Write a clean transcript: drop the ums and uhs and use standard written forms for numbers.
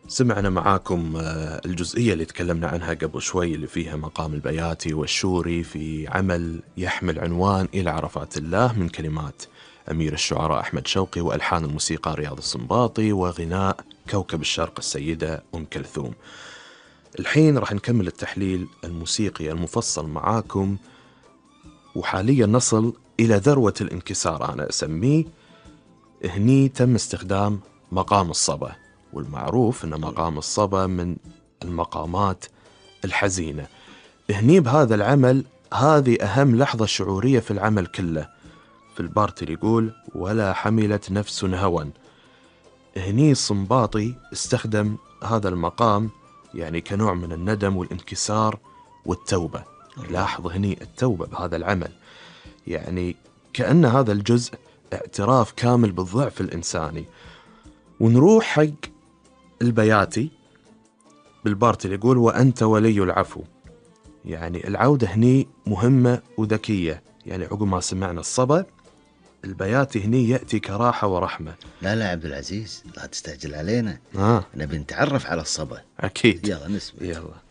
سمعنا معاكم الجزئية اللي تكلمنا عنها قبل شوي، اللي فيها مقام البياتي والشوري في عمل يحمل عنوان إلى عرفات الله، من كلمات أمير الشعراء أحمد شوقي وألحان الموسيقى رياض السنباطي وغناء كوكب الشرق السيدة أم كلثوم. الحين راح نكمل التحليل الموسيقي المفصل معاكم، وحاليا نصل إلى ذروة الانكسار أنا أسميه. هني تم استخدام مقام الصبا، والمعروف أن مقام الصبا من المقامات الحزينة. هني بهذا العمل هذه أهم لحظة شعورية في العمل كله. في البارت اللي يقول ولا حملت نفس هوى، هني الصنباطي استخدم هذا المقام يعني كنوع من الندم والانكسار والتوبة. لاحظ هني التوبة بهذا العمل، يعني كأن هذا الجزء اعتراف كامل بالضعف الإنساني. ونروح حق البياتي بالبارت اللي يقول وأنت ولي العفو. يعني العودة هني مهمة وذكية، يعني عقب ما سمعنا الصبا البياتي هني يأتي كراحة ورحمة. لا عبد العزيز، لا تستعجل علينا. آه. نبي نتعرف على الصبا. أكيد. يلا نسمع. يلا.